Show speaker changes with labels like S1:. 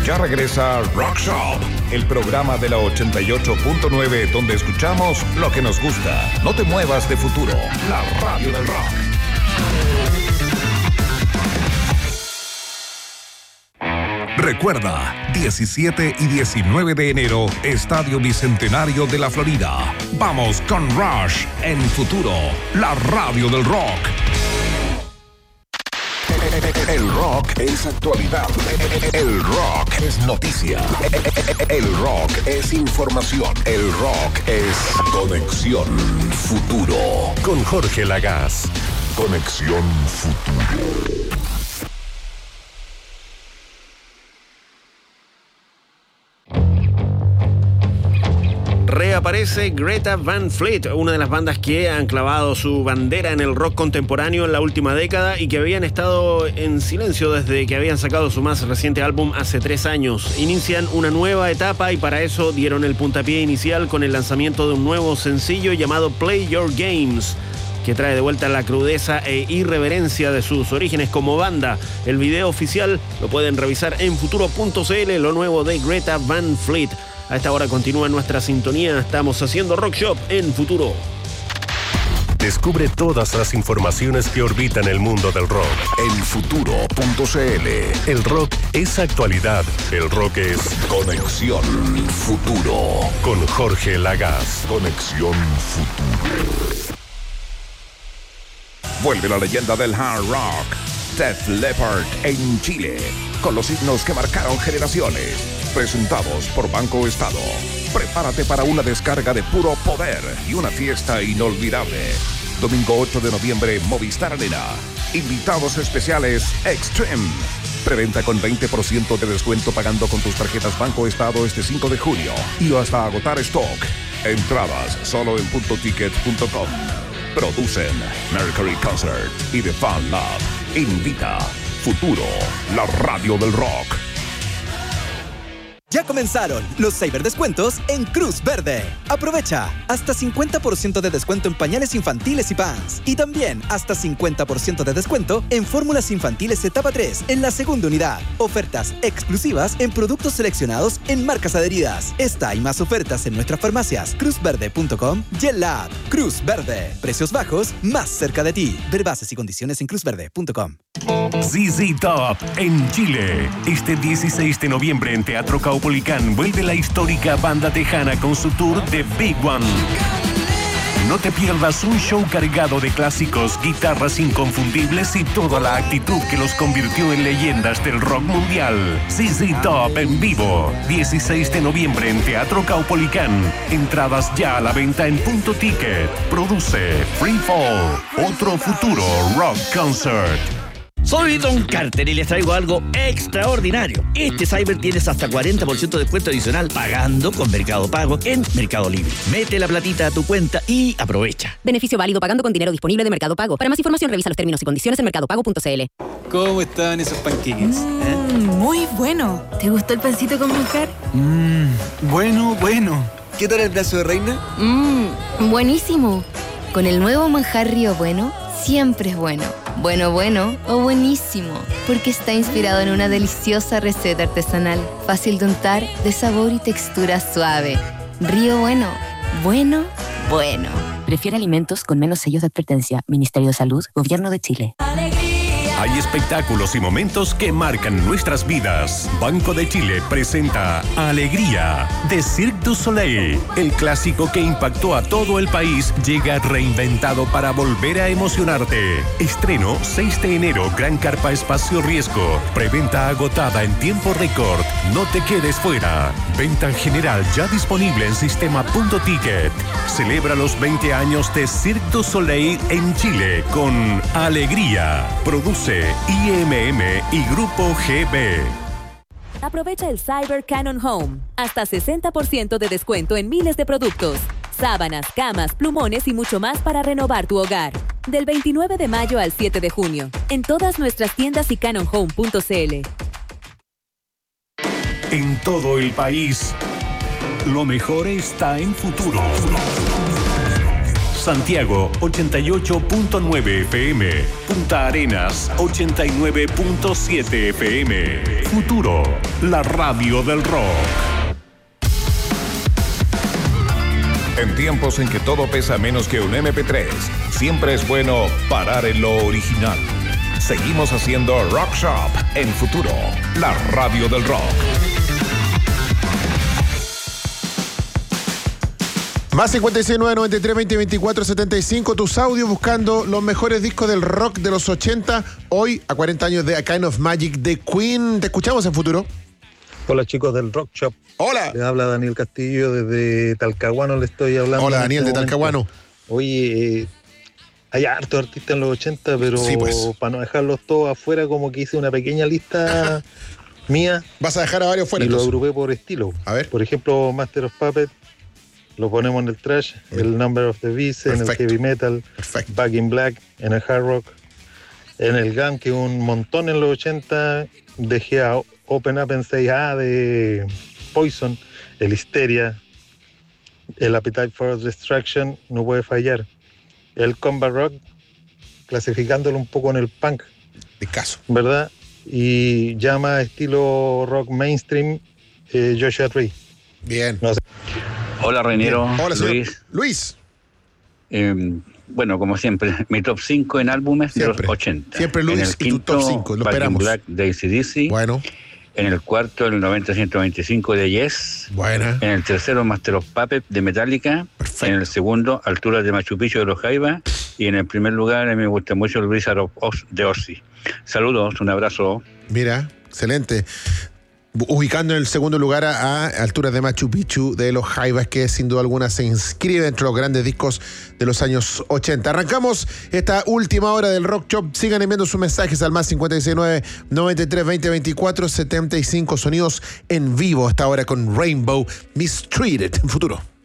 S1: Ya regresa Rock Shop, el programa de la 88.9 donde escuchamos lo que nos gusta. No te muevas de Futuro, la radio del rock. Recuerda, 17 y 19 de enero, Estadio Bicentenario de la Florida. Vamos con Rush en Futuro, la radio del rock. El rock es actualidad. El rock es noticia. El rock es información. El rock es Conexión Futuro. Con Jorge Lagaz. Conexión Futuro.
S2: Reaparece Greta Van Fleet, una de las bandas que han clavado su bandera en el rock contemporáneo en la última década y que habían estado en silencio desde que habían sacado su más reciente álbum hace 3 años. Inician una nueva etapa y para eso dieron el puntapié inicial con el lanzamiento de un nuevo sencillo llamado Play Your Games, que trae de vuelta la crudeza e irreverencia de sus orígenes como banda. El video oficial lo pueden revisar en futuro.cl, lo nuevo de Greta Van Fleet. A esta hora continúa nuestra sintonía. Estamos haciendo Rock Shop en Futuro.
S3: Descubre todas las informaciones que orbitan el mundo del rock
S1: en futuro.cl.
S3: El rock es actualidad. El rock es
S1: Conexión Futuro.
S3: Con Jorge Lagaz.
S1: Conexión Futuro. Vuelve la leyenda del hard rock, Def Leppard en Chile, con los himnos que marcaron generaciones. Presentados por Banco Estado. Prepárate para una descarga de puro poder y una fiesta inolvidable. Domingo 8 de noviembre, Movistar Arena. Invitados especiales Extreme. Preventa con 20% de descuento pagando con tus tarjetas Banco Estado este 5 de junio y hasta agotar stock. Entradas solo en puntoticket.com. Producen Mercury Concert y The Fan Lab. Invita Futuro, la radio del rock.
S4: Ya comenzaron los cyberdescuentos en Cruz Verde. Aprovecha hasta 50% de descuento en pañales infantiles y pants. Y también hasta 50% de descuento en fórmulas infantiles etapa 3 en la segunda unidad. Ofertas exclusivas en productos seleccionados en marcas adheridas. Esta y más ofertas en nuestras farmacias cruzverde.com y en la app Cruz Verde. Precios bajos más cerca de ti. Ver bases y condiciones en cruzverde.com.
S3: ZZ Top en Chile. Este 16 de noviembre en Teatro Caupolicán vuelve la histórica banda tejana con su tour The Big One. No te pierdas un show cargado de clásicos, guitarras inconfundibles y toda la actitud que los convirtió en leyendas del rock mundial. ZZ Top en vivo, 16 de noviembre en Teatro Caupolicán. Entradas ya a la venta en Punto Ticket. Produce Free Fall, otro futuro rock concert.
S5: Soy Don Carter y les traigo algo extraordinario. Este cyber tienes hasta 40% de descuento adicional pagando con Mercado Pago en Mercado Libre. Mete la platita a tu cuenta y aprovecha.
S6: Beneficio válido pagando con dinero disponible de Mercado Pago. Para más información revisa los términos y condiciones en mercadopago.cl.
S7: ¿Cómo están esos panqueques?
S8: Muy bueno. ¿Te gustó el pancito con manjar?
S7: Bueno. ¿Qué tal el brazo de reina?
S8: Buenísimo. Con el nuevo manjar Río Bueno, siempre es bueno. Bueno o buenísimo, porque está inspirado en una deliciosa receta artesanal, fácil de untar, de sabor y textura suave. Río Bueno. Bueno.
S6: Prefiere alimentos con menos sellos de advertencia. Ministerio de Salud, Gobierno de Chile.
S3: Hay espectáculos y momentos que marcan nuestras vidas. Banco de Chile presenta Alegría de Cirque du Soleil. El clásico que impactó a todo el país llega reinventado para volver a emocionarte. Estreno 6 de enero, Gran Carpa Espacio Riesgo. Preventa agotada en tiempo récord. No te quedes fuera. Venta general ya disponible en sistema Punto Ticket. Celebra los 20 años de Cirque du Soleil en Chile con Alegría. Produce IMM y Grupo GB.
S9: Aprovecha el Cyber Canon Home. Hasta 60% de descuento en miles de productos. Sábanas, camas, plumones y mucho más para renovar tu hogar. Del 29 de mayo al 7 de junio. En todas nuestras tiendas y canonhome.cl.
S3: En todo el país, lo mejor está en Futuro. Santiago 88.9 FM. Punta Arenas 89.7 FM. Futuro, la radio del rock.
S1: En tiempos en que todo pesa menos que un MP3, siempre es bueno parar en lo original. Seguimos haciendo Rock Shop en Futuro, la radio del rock.
S10: Más 569-93-20-24-75, tus audios buscando los mejores discos del rock de los 80, hoy a 40 años de A Kind of Magic de Queen. Te escuchamos en Futuro.
S11: Hola chicos del Rock Shop.
S10: Hola.
S11: Le habla Daniel Castillo desde Talcahuano, le estoy hablando.
S10: Hola Daniel de Talcahuano.
S11: Oye, hay hartos artistas en los 80, pero
S10: sí, pues,
S11: para no dejarlos todos afuera, como que hice una pequeña lista mía.
S10: Vas a dejar a varios fuera.
S11: Y
S10: entonces
S11: lo agrupé por estilo.
S10: A ver.
S11: Por ejemplo, Master of Puppets, lo ponemos en el thrash, el Number of the Beast, en el heavy metal, Back in Black, en el hard rock, en el GAM, que un montón en los 80, dejé a Open Up en 6A de Poison, el Hysteria, el Appetite for Destruction, no puede fallar. El Combat Rock, clasificándolo un poco en el punk.
S10: De caso.
S11: ¿Verdad? Y ya más estilo rock mainstream, Joshua Tree.
S10: Bien.
S11: No sé.
S12: Hola, Reinero.
S10: Hola,
S12: Luis.
S10: Luis.
S12: Bueno, como siempre, mi top 5 en álbumes
S10: siempre,
S12: de los 80.
S10: Siempre Luis,
S12: en el quinto,
S10: y tu top 5, lo
S12: Back
S10: esperamos.
S12: in Black de AC/DC.
S10: Bueno.
S12: En el cuarto, el 90-125 de Yes.
S10: Buena.
S12: En el tercero, Master of Puppets de Metallica.
S10: Perfecto.
S12: En el segundo, Alturas de Machu Picchu de los Jaivas. Y en el primer lugar, me gusta mucho el Blizzard of Oz de Ozzy. Saludos, un abrazo.
S10: Mira, excelente. Ubicando en el segundo lugar a Alturas de Machu Picchu de los Jaivas, que sin duda alguna se inscribe entre los grandes discos de los años 80. Arrancamos esta última hora del Rock Shop. Sigan enviando sus mensajes al más 569-93-20-24-75. Sonidos en vivo hasta ahora con Rainbow Mistreated en Futuro.